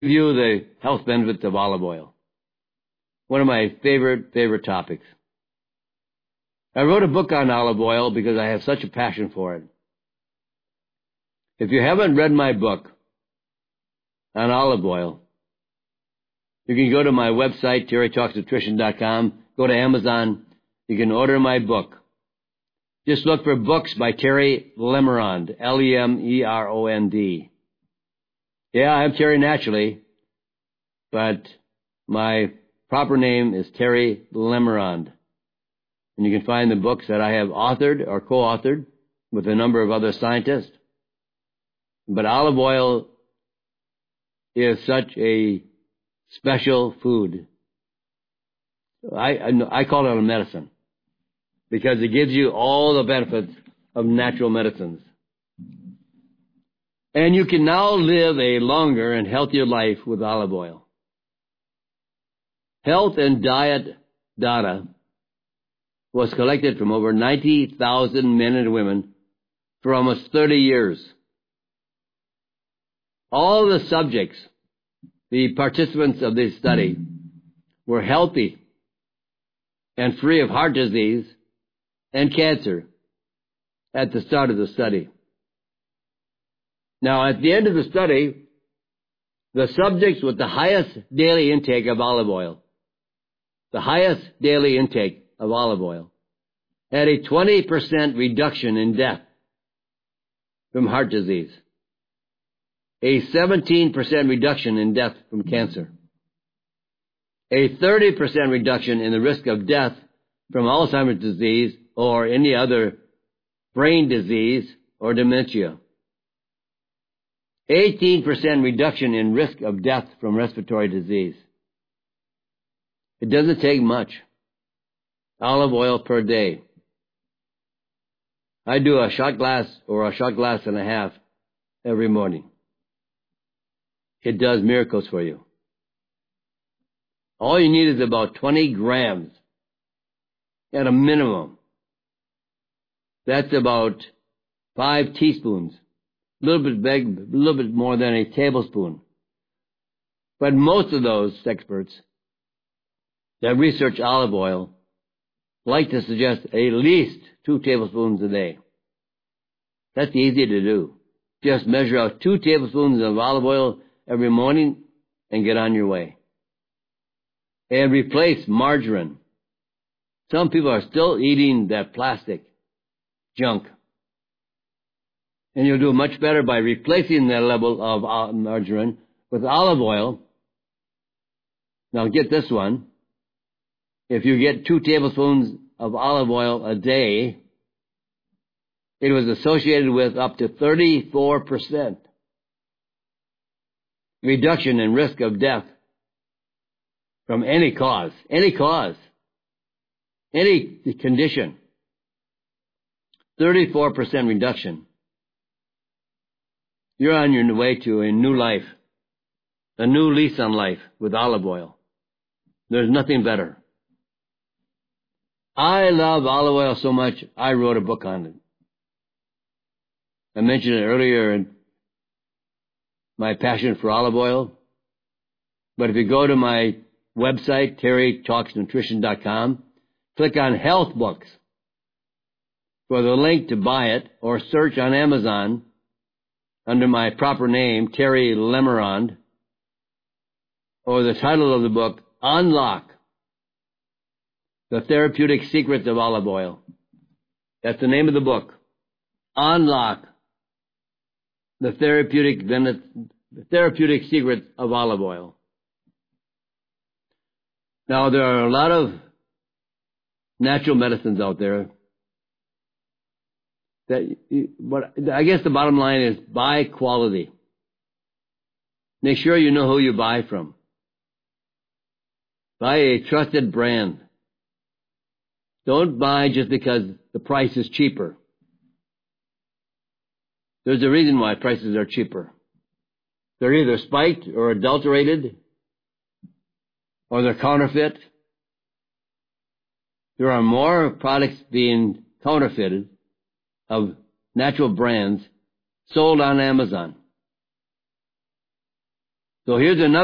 review the health benefits of olive oil. One of my favorite topics. I wrote a book on olive oil because I have such a passion for it. If you haven't read my book on olive oil, you can go to my website, TerryTalksNutrition.com, go to Amazon, you can order my book. Just look for books by Terry Lemerond, Lemerond. Yeah, I'm Terry naturally, but my proper name is Terry Lemerond. And you can find the books that I have authored or co-authored with a number of other scientists. But olive oil is such a special food. I call it a medicine because it gives you all the benefits of natural medicines. And you can now live a longer and healthier life with olive oil. Health and diet data was collected from over 90,000 men and women for almost 30 years. All the subjects, the participants of this study, were healthy and free of heart disease and cancer at the start of the study. Now, at the end of the study, the subjects with the highest daily intake of olive oil, had a 20% reduction in death from heart disease, a 17% reduction in death from cancer, a 30% reduction in the risk of death from Alzheimer's disease or any other brain disease or dementia, 18% reduction in risk of death from respiratory disease. It doesn't take much. Olive oil per day. I do a shot glass or a shot glass and a half every morning. It does miracles for you. All you need is about 20 grams at a minimum. That's about 5 teaspoons. A little bit big, a little bit more than a tablespoon. But most of those experts that research olive oil like to suggest at least 2 tablespoons a day. That's easy to do. Just measure out 2 tablespoons of olive oil every morning and get on your way. And replace margarine. Some people are still eating that plastic junk. And you'll do much better by replacing that level of margarine with olive oil. Now get this one. If you get 2 tablespoons of olive oil a day, it was associated with up to 34% reduction in risk of death from any condition. 34% reduction. You're on your way to a new life, a new lease on life with olive oil. There's nothing better. I love olive oil so much, I wrote a book on it. I mentioned it earlier in my passion for olive oil. But if you go to my website, TerryTalksNutrition.com, click on Health Books for the link to buy it, or search on Amazon under my proper name, Terry Lemerond, or the title of the book, Unlock the Therapeutic Secrets of Olive Oil. That's the name of the book. Unlock the Therapeutic Secrets of Olive Oil. Now, there are a lot of natural medicines out there but I guess the bottom line is buy quality. Make sure you know who you buy from. Buy a trusted brand. Don't buy just because the price is cheaper. There's a reason why prices are cheaper. They're either spiked or adulterated, or they're counterfeit. There are more products being counterfeited of natural brands sold on Amazon. So here's another